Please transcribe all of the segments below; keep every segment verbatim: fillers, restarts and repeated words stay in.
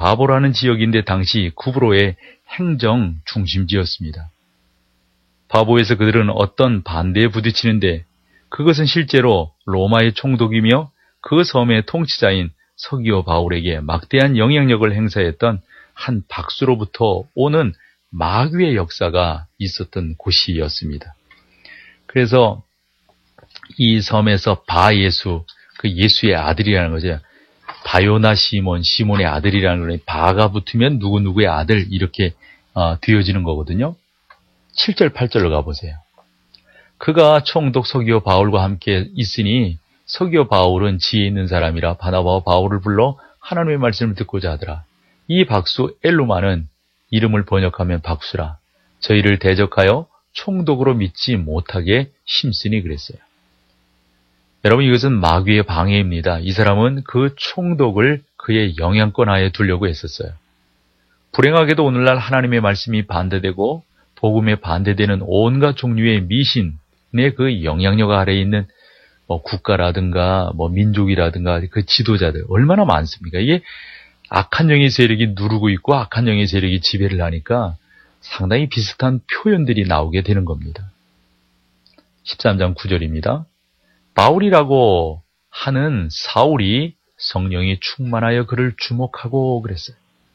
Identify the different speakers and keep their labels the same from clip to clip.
Speaker 1: 바보라는 지역인데 당시 쿠브로의 행정 중심지였습니다. 바보에서 그들은 어떤 반대에 부딪히는데 그것은 실제로 로마의 총독이며 그 섬의 통치자인 서기오 바울에게 막대한 영향력을 행사했던 한 박수로부터 오는 마귀의 역사가 있었던 곳이었습니다. 그래서 이 섬에서 바예수, 그 예수의 아들이라는 거죠. 바요나 시몬, 시몬의 아들이라는 거는 바가 붙으면 누구누구의 아들 이렇게 어, 되어지는 거거든요. 칠 절, 팔 절로 가보세요. 그가 총독 서기오 바울과 함께 있으니 서기오 바울은 지혜 있는 사람이라 바나바와 바울을 불러 하나님의 말씀을 듣고자 하더라. 이 박수 엘루마는 이름을 번역하면 박수라. 저희를 대적하여 총독으로 믿지 못하게 힘쓰니 그랬어요. 여러분, 이것은 마귀의 방해입니다. 이 사람은 그 총독을 그의 영향권 하에 두려고 했었어요. 불행하게도 오늘날 하나님의 말씀이 반대되고 복음에 반대되는 온갖 종류의 미신의 그 영향력 아래에 있는 뭐 국가라든가 뭐 민족이라든가 그 지도자들 얼마나 많습니까? 이게 악한 영의 세력이 누르고 있고 악한 영의 세력이 지배를 하니까 상당히 비슷한 표현들이 나오게 되는 겁니다. 십삼 장 구 절입니다. 바울이라고 하는 사울이 성령이 충만하여 그를 주목하고 그랬어요.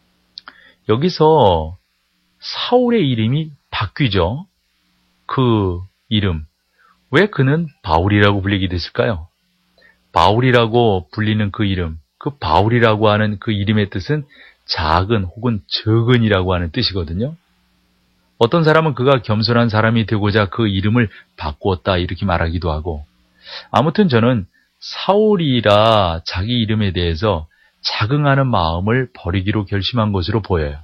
Speaker 1: 여기서 사울의 이름이 바뀌죠. 그 이름. 왜 그는 바울이라고 불리게 됐을까요? 바울이라고 불리는 그 이름, 그 바울이라고 하는 그 이름의 뜻은 작은 혹은 적은이라고 하는 뜻이거든요. 어떤 사람은 그가 겸손한 사람이 되고자 그 이름을 바꾸었다 이렇게 말하기도 하고, 아무튼 저는 사울이라 자기 이름에 대해서 자긍하는 마음을 버리기로 결심한 것으로 보여요.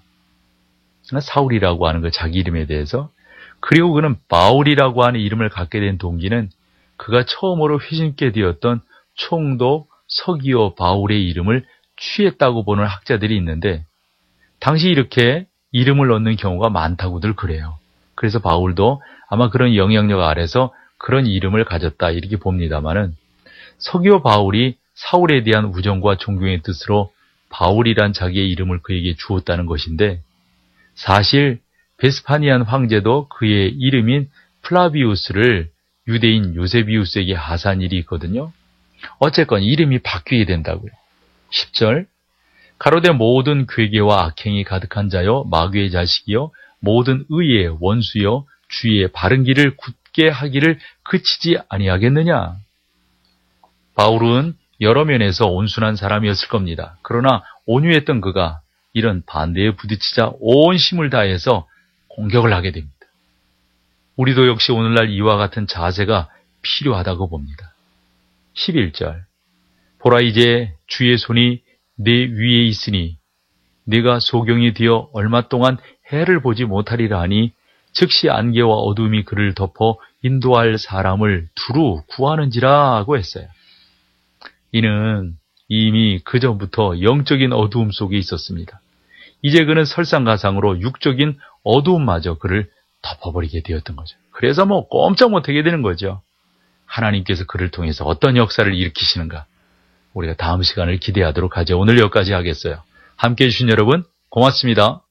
Speaker 1: 사울이라고 하는 그 자기 이름에 대해서. 그리고 그는 바울이라고 하는 이름을 갖게 된 동기는 그가 처음으로 휘심게 되었던 총독 서기오 바울의 이름을 취했다고 보는 학자들이 있는데, 당시 이렇게 이름을 얻는 경우가 많다고들 그래요. 그래서 바울도 아마 그런 영향력 아래서 그런 이름을 가졌다 이렇게 봅니다마는, 서기오 바울이 사울에 대한 우정과 존경의 뜻으로 바울이란 자기의 이름을 그에게 주었다는 것인데, 사실 베스파니안 황제도 그의 이름인 플라비우스를 유대인 요세비우스에게 하사한 일이 있거든요. 어쨌건 이름이 바뀌게 된다고요. 십 절 가로되 모든 괴계와 악행이 가득한 자여 마귀의 자식이여 모든 의의 원수여 주의 바른 길을 굳게 하기를 그치지 아니하겠느냐. 바울은 여러 면에서 온순한 사람이었을 겁니다. 그러나 온유했던 그가 이런 반대에 부딪히자 온 힘을 다해서 공격을 하게 됩니다. 우리도 역시 오늘날 이와 같은 자세가 필요하다고 봅니다. 십일 절 보라 이제 주의 손이 내 위에 있으니 네가 소경이 되어 얼마 동안 해를 보지 못하리라 하니 즉시 안개와 어둠이 그를 덮어 인도할 사람을 두루 구하는지라 하고 했어요. 이는 이미 그전부터 영적인 어두움 속에 있었습니다. 이제 그는 설상가상으로 육적인 어두움마저 그를 덮어버리게 되었던 거죠. 그래서 뭐 꼼짝 못하게 되는 거죠. 하나님께서 그를 통해서 어떤 역사를 일으키시는가, 우리가 다음 시간을 기대하도록 하죠. 오늘 여기까지 하겠어요. 함께해 주신 여러분 고맙습니다.